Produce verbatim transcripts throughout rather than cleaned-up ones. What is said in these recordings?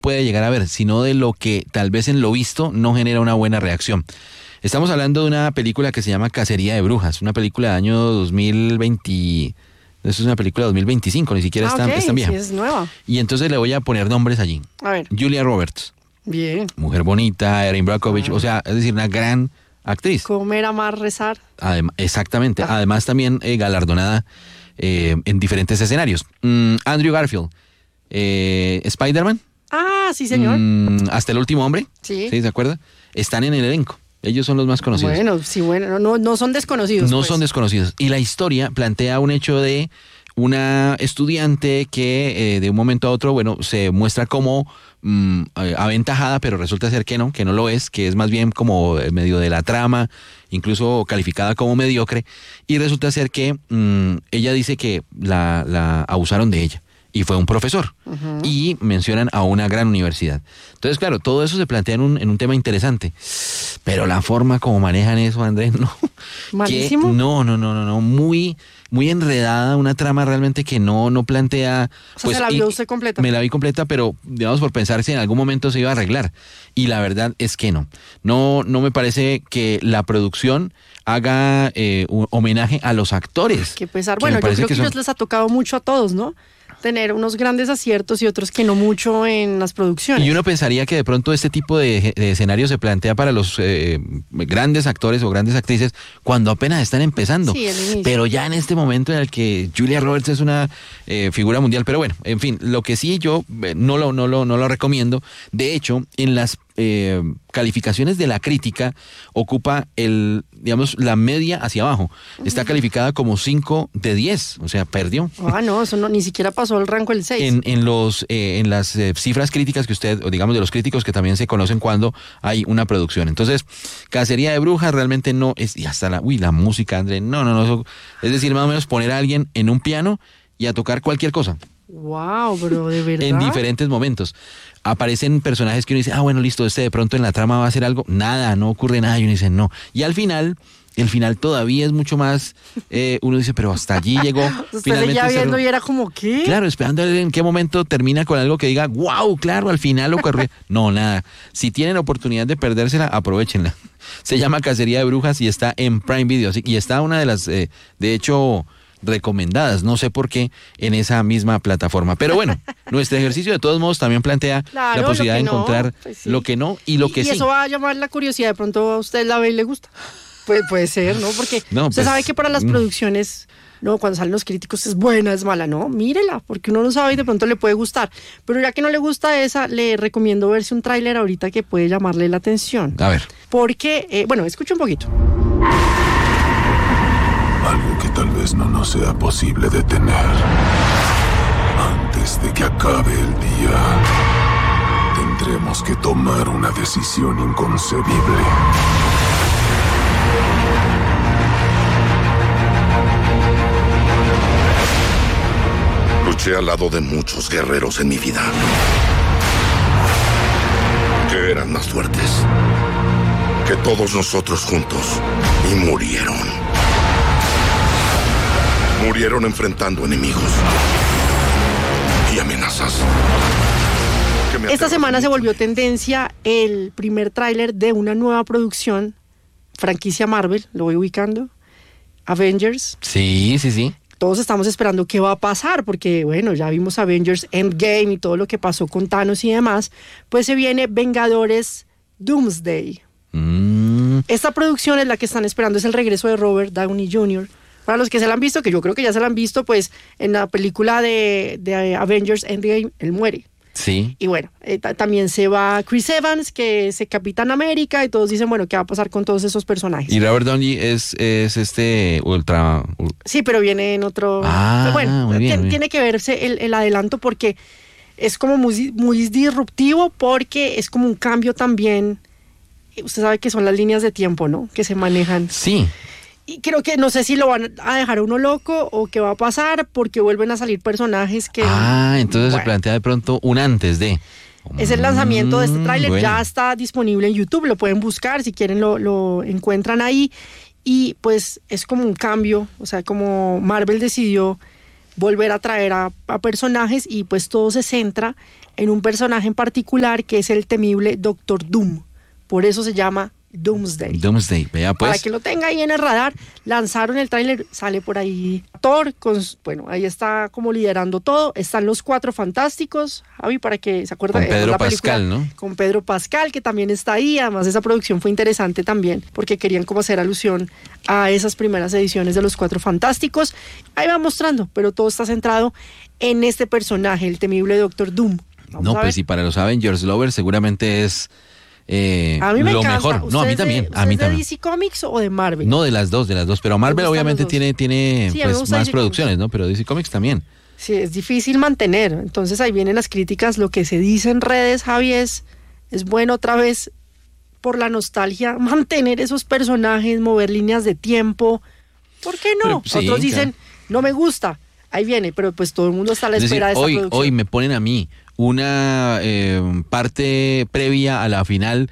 puede llegar a ver, sino de lo que tal vez en lo visto no genera una buena reacción. Estamos hablando de una película que se llama Cacería de Brujas, una película de año dos mil veinte, eso es una película de dos mil veinticinco, ni siquiera ah, es tan, okay, es tan vieja. Sí, es nueva. Y entonces le voy a poner nombres allí. A ver. Julia Roberts. Bien. Mujer bonita, Erin Brockovich, ah. o sea, es decir, una gran actriz. Comer, amar, rezar. Adem- exactamente, Ah. además también eh, galardonada eh, en diferentes escenarios. Mm, Andrew Garfield, eh, Spider-Man. Ah, sí, señor. Mm, hasta el último hombre. Sí. ¿Sí? ¿Se acuerda? Están en el elenco. Ellos son los más conocidos. Bueno, sí, bueno, no, no son desconocidos. No pues. son desconocidos. Y la historia plantea un hecho de una estudiante que eh, de un momento a otro, bueno, se muestra como mm, aventajada, pero resulta ser que no, que no lo es, que es más bien como medio de la trama, incluso calificada como mediocre, y resulta ser que mm, ella dice que la, la abusaron de ella. Y fue un profesor. Uh-huh. Y mencionan a una gran universidad. Entonces, claro, todo eso se plantea en un, en un tema interesante. Pero la forma como manejan eso, Andrés, no. ¿Malísimo? Que, no, no, no, no, no. Muy, muy enredada, una trama realmente que no, no plantea. O sea, pues, ¿se la vio y, usted completa? Me la vi completa, pero digamos por pensar si en algún momento se iba a arreglar. Y la verdad es que no. No, no me parece que la producción haga eh, un homenaje a los actores. Qué pesar. Bueno, yo creo que, que son... ellos les ha tocado mucho a todos, ¿no? Tener unos grandes aciertos y otros que no mucho en las producciones. Y uno pensaría que de pronto este tipo de, de escenario se plantea para los eh, grandes actores o grandes actrices cuando apenas están empezando. Sí, el inicio. Pero ya en este momento en el que Julia Roberts es una eh, figura mundial. Pero bueno, en fin, lo que sí yo eh, no, lo, no, lo, no lo recomiendo. De hecho, en las eh, calificaciones de la crítica ocupa el, digamos, la media hacia abajo. Está calificada como cinco de diez, o sea, perdió. Ah, no, eso no, ni siquiera pasó el rango el seis. En, en, los, eh, en las eh, cifras críticas que usted, o digamos de los críticos que también se conocen cuando hay una producción. Entonces, Cacería de Brujas realmente no es, y hasta la, uy, la música, André, no, no, no, eso, es decir, más o menos poner a alguien en un piano y a tocar cualquier cosa. Wow, bro, de verdad. En diferentes momentos. Aparecen personajes que uno dice, ah, bueno, listo, este de pronto en la trama va a hacer algo. Nada, no ocurre nada. Y uno dice, no. Y al final, el final todavía es mucho más, eh, uno dice, pero hasta allí llegó. Usted le ya viendo y era como, ¿qué? Claro, esperando a ver en qué momento termina con algo que diga, wow, claro, al final ocurrió. No, nada. Si tienen oportunidad de perdérsela, aprovechenla. Se llama Cacería de Brujas y está en Prime Video. Y está una de las, eh, de hecho... recomendadas, no sé por qué en esa misma plataforma, pero bueno, nuestro ejercicio de todos modos también plantea claro, la posibilidad de no, encontrar pues sí. lo que no y lo y, que y sí. Y eso va a llamar la curiosidad, de pronto a usted la ve y le gusta. Puede, puede ser, ¿no? Porque no, usted pues, sabe que para las producciones, no, cuando salen los críticos es buena, es mala, no, mírela, porque uno no sabe y de pronto le puede gustar, pero ya que no le gusta esa, le recomiendo verse un tráiler ahorita que puede llamarle la atención. A ver. Porque, eh, bueno, escucha un poquito. Algo que tal vez no nos sea posible detener. Antes de que acabe el día, tendremos que tomar una decisión inconcebible. Luché al lado de muchos guerreros en mi vida, que eran más fuertes que todos nosotros juntos, y murieron. Murieron enfrentando enemigos y amenazas. Esta semana se volvió tendencia el primer tráiler de una nueva producción, franquicia Marvel, lo voy ubicando, Avengers. Sí, sí, sí. Todos estamos esperando qué va a pasar, porque bueno, ya vimos Avengers Endgame y todo lo que pasó con Thanos y demás, pues se viene Vengadores Doomsday. Mm. Esta producción es la que están esperando, es el regreso de Robert Downey junior Para los que se la han visto, que yo creo que ya se la han visto, pues en la película de, de Avengers Endgame, él muere. Sí. Y bueno, eh, t- también se va Chris Evans, que es el Capitán América, y todos dicen, bueno, ¿qué va a pasar con todos esos personajes? Y Robert Downey es, es este ultra... Sí, pero viene en otro... Ah, pero bueno, muy bien, tiene, muy bien. tiene que verse el, el adelanto porque es como muy, muy disruptivo, porque es como un cambio también. Usted sabe que son las líneas de tiempo, ¿no? Que se manejan. Sí. Y creo que no sé si lo van a dejar a uno loco o qué va a pasar, porque vuelven a salir personajes que... Ah, entonces bueno, se plantea de pronto un antes de... es el lanzamiento de este Mm, tráiler, bueno. ya está disponible en YouTube, lo pueden buscar, si quieren lo, lo encuentran ahí, y pues es como un cambio, o sea, como Marvel decidió volver a traer a, a personajes y pues todo se centra en un personaje en particular que es el temible Doctor Doom. Por eso se llama Doomsday. Doomsday, vea pues. Para que lo tenga ahí en el radar, lanzaron el tráiler, sale por ahí Thor, con, bueno, ahí está como liderando todo, están los Cuatro Fantásticos, Javi, para que se acuerden. Con Pedro Pascal, ¿no? Con Pedro Pascal, que también está ahí, además esa producción fue interesante también, porque querían como hacer alusión a esas primeras ediciones de los Cuatro Fantásticos, ahí va mostrando, pero todo está centrado en este personaje, el temible Doctor Doom. Vamos no, pues y para los Avengers Lovers seguramente es... Eh, a mí me lo encanta. mejor. No, a mí también. De, a mí de también. D C Comics o de Marvel? No, de las dos, de las dos. Pero Marvel obviamente tiene, tiene sí, pues, más producciones, Comics. ¿no? Pero D C Comics también. Sí, es difícil mantener. Entonces ahí vienen las críticas. Lo que se dice en redes, Javi, es, es bueno otra vez por la nostalgia mantener esos personajes, mover líneas de tiempo. ¿Por qué no? Pero, sí, Otros dicen, claro. no me gusta. Ahí viene, pero pues todo el mundo está a la Es espera decir, de hoy, esta producción. hoy me ponen a mí una eh, parte previa a la final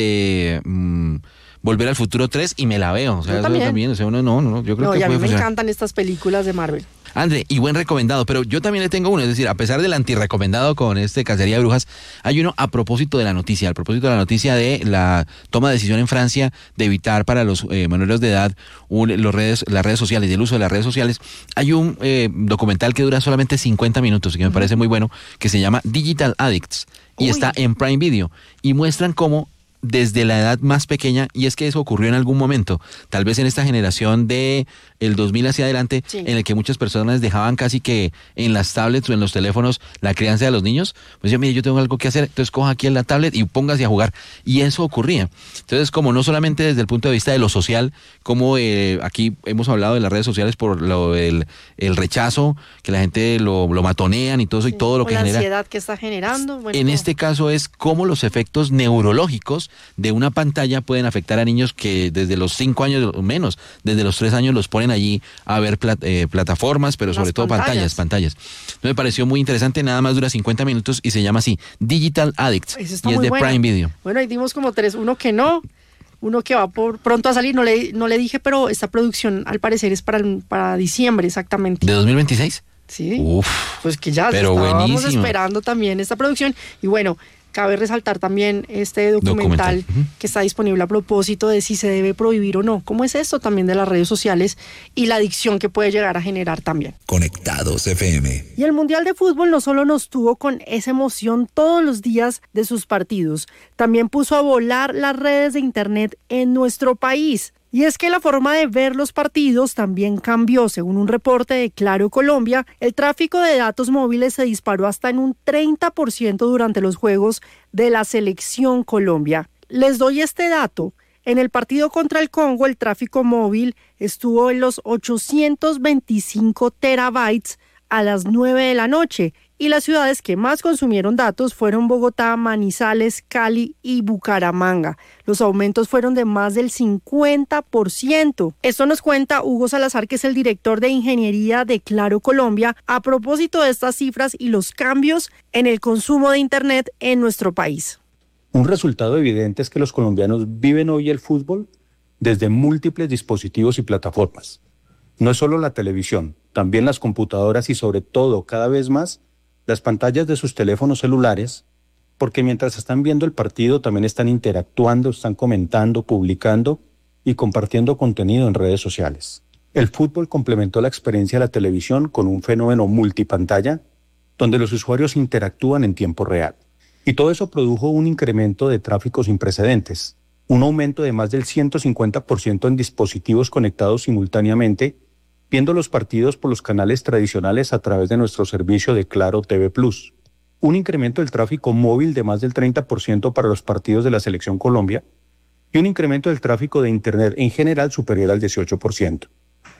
de mm, Volver al Futuro tres y me la veo. O sea, yo eso también. también. O sea, uno no, no, yo creo no, que y a puede mí me funcionar. encantan estas películas de Marvel. André, y buen recomendado, pero yo también le tengo uno, es decir, a pesar del antirrecomendado con este Cacería de Brujas, hay uno a propósito de la noticia, a propósito de la noticia de la toma de decisión en Francia de evitar para los eh, menores de edad un, los redes, las redes sociales y el uso de las redes sociales. Hay un eh, documental que dura solamente cincuenta minutos y que me parece muy bueno, que se llama Digital Addicts y Uy. está en Prime Video y muestran cómo desde la edad más pequeña, y es que eso ocurrió en algún momento, tal vez en esta generación de el dos mil hacia adelante, sí. en el que muchas personas dejaban casi que en las tablets o en los teléfonos la crianza de los niños, pues yo, mire, yo tengo algo que hacer, entonces coja aquí en la tablet y póngase a jugar, y eso ocurría. Entonces, como no solamente desde el punto de vista de lo social, como eh, aquí hemos hablado de las redes sociales por lo el, el rechazo, que la gente lo, lo matonean y todo eso, Sí, y todo lo o que la genera. ansiedad que está generando. Bueno, En no. este caso es cómo los efectos neurológicos de una pantalla pueden afectar a niños que desde los cinco años o menos, desde los tres años los ponen allí a ver plat, eh, plataformas, pero sobre Las todo pantallas, pantallas. pantallas. Me pareció muy interesante, nada más dura cincuenta minutos y se llama así, Digital Addicts, Ese está y es muy de bueno. Prime Video. Bueno, ahí dimos como tres, uno que no, uno que va por pronto a salir, no le, no le dije, pero esta producción al parecer es para, el- para diciembre exactamente. ¿De dos mil veintiséis? Sí, Uf, pues que ya pero estábamos buenísimo. esperando también esta producción. Y bueno, cabe resaltar también este documental, Documental, ujú. que está disponible a propósito de si se debe prohibir o no. ¿Cómo es esto también de las redes sociales y la adicción que puede llegar a generar también? Conectados F M. Y el Mundial de Fútbol no solo nos tuvo con esa emoción todos los días de sus partidos, también puso a volar las redes de Internet en nuestro país. Y es que la forma de ver los partidos también cambió. Según un reporte de Claro Colombia, el tráfico de datos móviles se disparó hasta en un treinta por ciento durante los juegos de la Selección Colombia. Les doy este dato. En el partido contra el Congo, el tráfico móvil estuvo en los ochocientos veinticinco terabytes a las nueve de la noche, y las ciudades que más consumieron datos fueron Bogotá, Manizales, Cali y Bucaramanga. Los aumentos fueron de más del cincuenta por ciento. Esto nos cuenta Hugo Salazar, que es el director de ingeniería de Claro Colombia, a propósito de estas cifras y los cambios en el consumo de Internet en nuestro país. Un resultado evidente es que los colombianos viven hoy el fútbol desde múltiples dispositivos y plataformas. No es solo la televisión, también las computadoras y sobre todo, cada vez más, las pantallas de sus teléfonos celulares, porque mientras están viendo el partido también están interactuando, están comentando, publicando y compartiendo contenido en redes sociales. El fútbol complementó la experiencia de la televisión con un fenómeno multipantalla, donde los usuarios interactúan en tiempo real. Y todo eso produjo un incremento de tráfico sin precedentes, un aumento de más del ciento cincuenta por ciento en dispositivos conectados simultáneamente, viendo los partidos por los canales tradicionales a través de nuestro servicio de Claro T V Plus. Un incremento del tráfico móvil de más del treinta por ciento para los partidos de la Selección Colombia y un incremento del tráfico de Internet en general superior al dieciocho por ciento.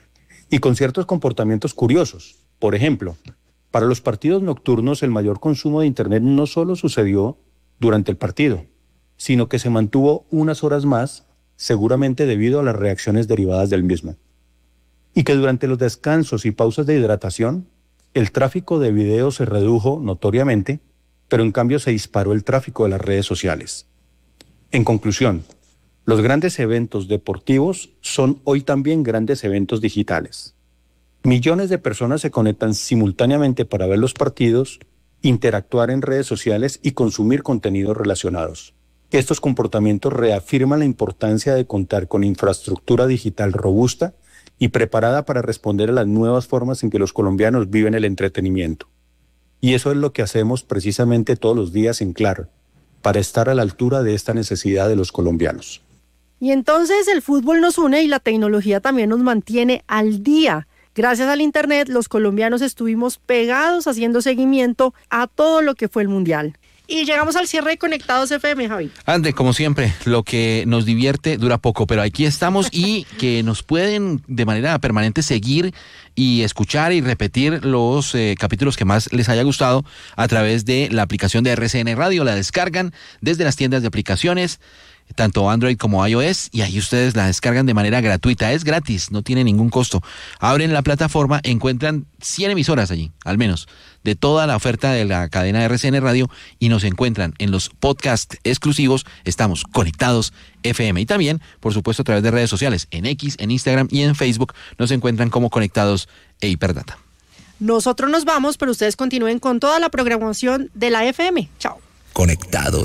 Y con ciertos comportamientos curiosos. Por ejemplo, para los partidos nocturnos el mayor consumo de Internet no solo sucedió durante el partido, sino que se mantuvo unas horas más, seguramente debido a las reacciones derivadas del mismo. Y que durante los descansos y pausas de hidratación, el tráfico de video se redujo notoriamente, pero en cambio se disparó el tráfico de las redes sociales. En conclusión, los grandes eventos deportivos son hoy también grandes eventos digitales. Millones de personas se conectan simultáneamente para ver los partidos interactuar en redes sociales y consumir contenidos relacionados. Estos comportamientos reafirman la importancia de contar con infraestructura digital robusta y preparada para responder a las nuevas formas en que los colombianos viven el entretenimiento. Y eso es lo que hacemos precisamente todos los días en Claro, para estar a la altura de esta necesidad de los colombianos. Y entonces el fútbol nos une y la tecnología también nos mantiene al día. Gracias al Internet, los colombianos estuvimos pegados haciendo seguimiento a todo lo que fue el Mundial. Y llegamos al cierre de Conectados F M, Javi. Ande, como siempre, lo que nos divierte dura poco, pero aquí estamos y que nos pueden de manera permanente seguir y escuchar y repetir los eh, capítulos que más les haya gustado a través de la aplicación de R C N Radio. La descargan desde las tiendas de aplicaciones, tanto Android como iOS, y ahí ustedes la descargan de manera gratuita. Es gratis, no tiene ningún costo. Abren la plataforma, encuentran cien emisoras allí, al menos, de toda la oferta de la cadena de R C N Radio, y nos encuentran en los podcasts exclusivos. Estamos Conectados F M. Y también, por supuesto, a través de redes sociales, en X, en Instagram y en Facebook, nos encuentran como Conectados e Hiperdata. Nosotros nos vamos, pero ustedes continúen con toda la programación de la F M. Chao. Conectados